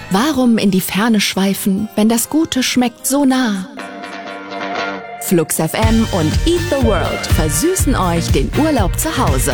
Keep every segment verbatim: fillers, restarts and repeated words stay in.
Warum in die Ferne schweifen, wenn das Gute schmeckt so nah? Flux F M und Eat the World versüßen euch den Urlaub zu Hause.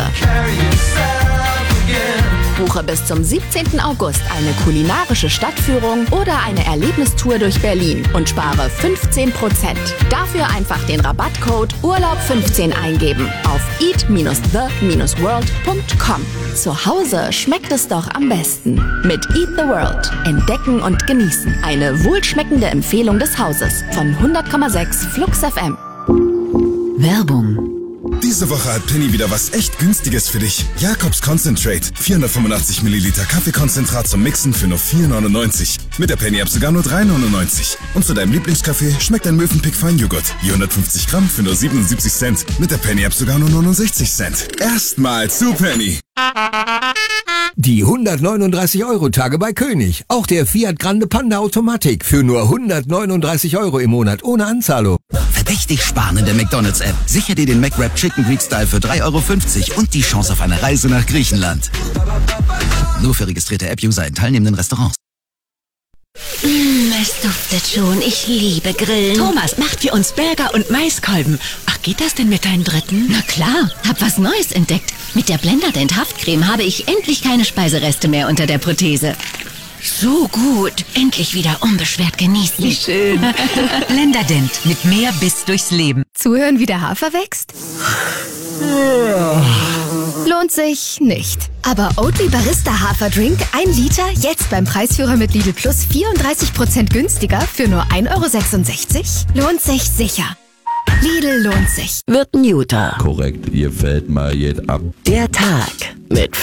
Buche bis zum siebzehnten August eine kulinarische Stadtführung oder eine Erlebnistour durch Berlin und spare fünfzehn Prozent. Dafür einfach den Rabattcode Urlaub fünfzehn eingeben auf eat the world punkt com. Zu Hause schmeckt es doch am besten. Mit Eat the World. Entdecken und genießen. Eine wohlschmeckende Empfehlung des Hauses von hundert Komma sechs Flux F M. Werbung. Diese Woche hat Penny wieder was echt Günstiges für dich. Jakobs Concentrate. vierhundertfünfundachtzig Milliliter Kaffeekonzentrat zum Mixen für nur vier neunundneunzig. Mit der Penny-App sogar nur drei neunundneunzig. Und zu deinem Lieblingskaffee schmeckt ein Mövenpick Feinjoghurt. vierhundertfünfzig Gramm für nur siebenundsiebzig Cent. Mit der Penny-App sogar nur neunundsechzig Cent. Erstmal zu Penny. Die hundertneununddreißig-Euro-Tage bei König. Auch der Fiat Grande Panda Automatik für nur hundertneununddreißig Euro im Monat ohne Anzahlung. Verdächtig sparen in der McDonald's-App. Sicher dir den McWrap Chicken Greek Style für drei Euro fünfzig und die Chance auf eine Reise nach Griechenland. Nur für registrierte App-User in teilnehmenden Restaurants. Mm, es duftet schon. Ich liebe Grillen. Thomas, macht für uns Burger und Maiskolben. Ach, geht das denn mit deinen Dritten? Na klar, hab was Neues entdeckt. Mit der Blenderdent Haftcreme habe ich endlich keine Speisereste mehr unter der Prothese. So gut. Endlich wieder unbeschwert genießen. Wie schön. Blenderdent mit mehr Biss durchs Leben. Zuhören, wie der Hafer wächst? Lohnt sich nicht. Aber Oatly Barista Haferdrink, ein Liter, jetzt beim Preisführer mit Lidl Plus vierunddreißig Prozent günstiger für nur ein Euro sechsundsechzig? Lohnt sich sicher. Lidl lohnt sich. Wird ein Utah. Korrekt, ihr fällt mal jetzt ab. Der Tag mit